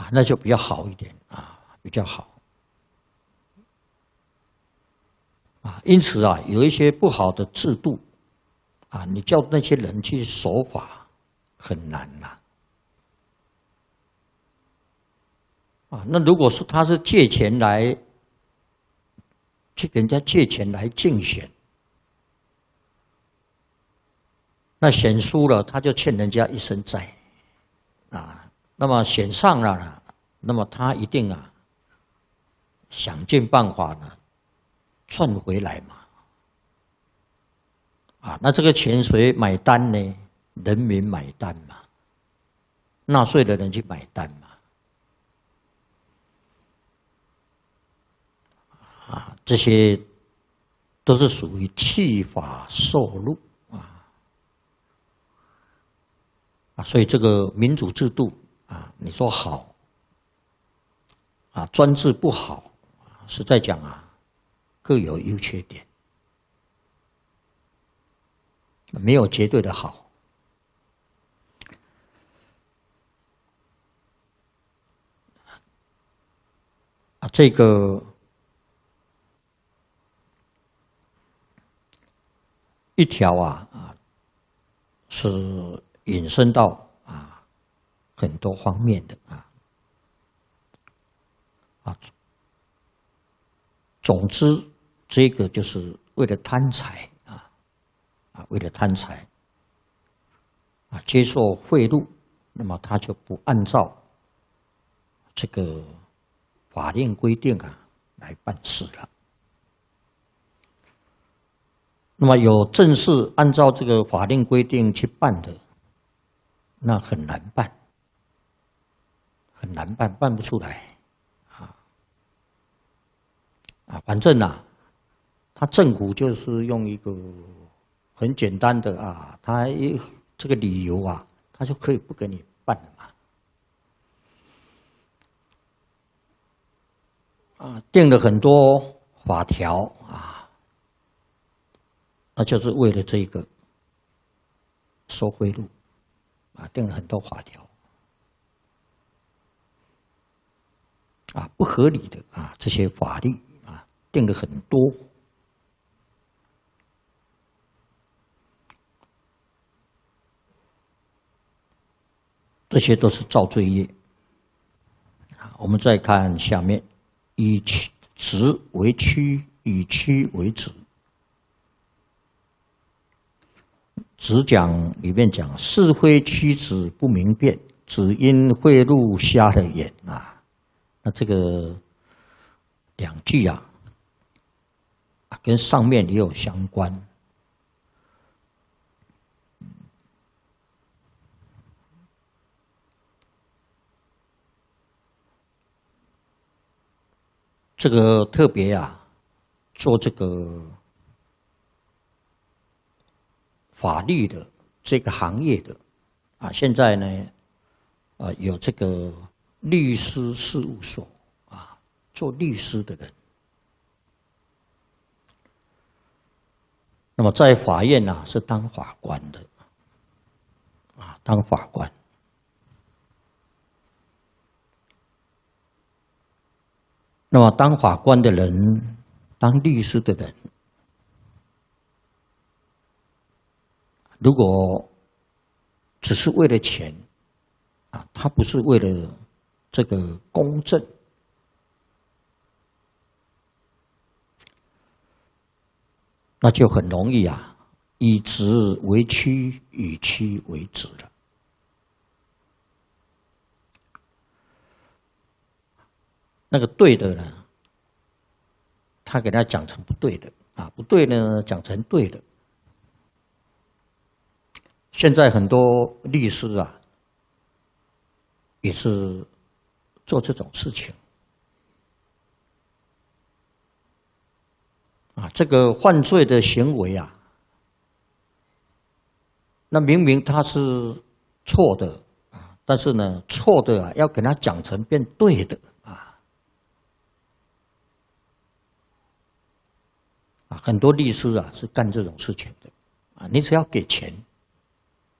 那就比较好一点比较好因此有一些不好的制度你叫那些人去守法很难那如果说他是借钱来去跟人家借钱来竞选，那选输了他就欠人家一身债那么选上了那么他一定想尽办法赚回来嘛那这个钱谁买单呢？人民买单嘛，纳税的人去买单嘛这些都是属于弃法受禄所以这个民主制度你说好专制不好，实在讲各有优缺点，没有绝对的好这个一条是引申到很多方面的总之这个就是为了贪财为了贪财接受贿赂，那么他就不按照这个法令规定来办事了。那么有正式按照这个法令规定去办的，那很难办，很难办，办不出来反正他政府就是用一个很简单的他这个理由他就可以不给你办了嘛定了很多法条那就是为了这个收贿赂定了很多法条不合理的这些法律定了很多，这些都是造罪业。我们再看下面，以直为曲，以曲为直。直讲里面讲，是非曲直不明辨，只因贿赂瞎了眼那这个两句跟上面也有相关。这个特别做这个法律的这个行业的现在呢有这个律师事务所做律师的人，那么在法院是当法官的当法官。那么当法官的人，当律师的人，如果只是为了钱他不是为了这个公正，那就很容易以直为曲，以曲为直了。那个对的呢，他给他讲成不对的不对呢讲成对的。现在很多律师也是做这种事情这个犯罪的行为那明明他是错的但是呢错的要给他讲成变对的很多律师是干这种事情的你只要给钱